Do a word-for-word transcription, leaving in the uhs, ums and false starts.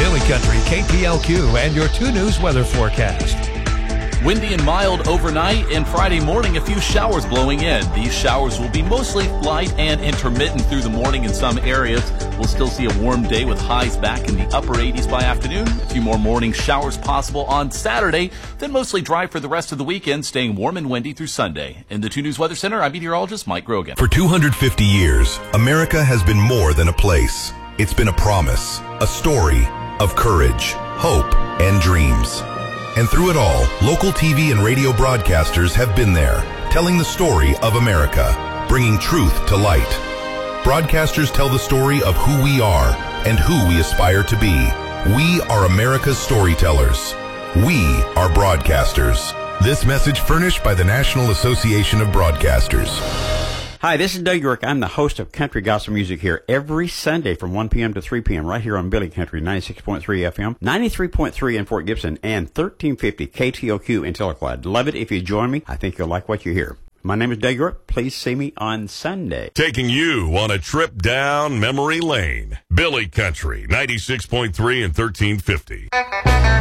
Billy Country, K T L Q, and your two News weather forecast. Windy and mild overnight, and Friday morning a few showers blowing in. These showers will be mostly light and intermittent through the morning in some areas. We'll still see a warm day with highs back in the upper eighties by afternoon. A few more morning showers possible on Saturday, then mostly dry for the rest of the weekend, staying warm and windy through Sunday. In the two News Weather Center, I'm meteorologist Mike Grogan. For two hundred fifty years, America has been more than a place. It's been a promise, a story of courage, hope, and dreams. And through it all, local T V and radio broadcasters have been there, telling the story of America, bringing truth to light. Broadcasters tell the story of who we are and who we aspire to be. We are America's storytellers. We are broadcasters. This message furnished by the National Association of Broadcasters. Hi, this is Doug York. I'm the host of Country Gospel Music here every Sunday from one p.m. to three p.m. right here on Billy Country, ninety-six point three F M, ninety-three point three in Fort Gibson, and thirteen fifty K T L Q in Telleclad. Love it if you join me. I think you'll like what you hear. My name is Doug York. Please see me on Sunday. Taking you on a trip down memory lane. Billy Country, ninety-six point three and thirteen fifty.